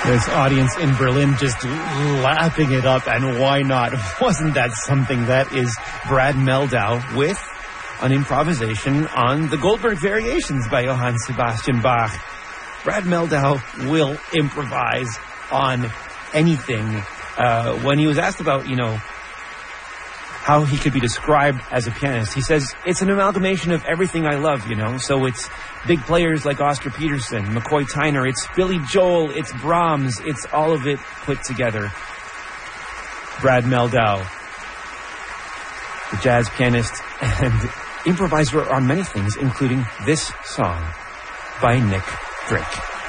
This audience in Berlin just lapping it up, and why not? Wasn't that something? That is Brad Meldau with an improvisation on the Goldberg Variations by Johann Sebastian Bach. Brad Meldau will improvise on anything. When he was asked about, how he could be described as a pianist, he says, it's an amalgamation of everything I love, So it's big players like Oscar Peterson, McCoy Tyner, it's Billy Joel, it's Brahms, it's all of it put together. Brad Meldau, the jazz pianist and improviser on many things, including this song by Nick Drake.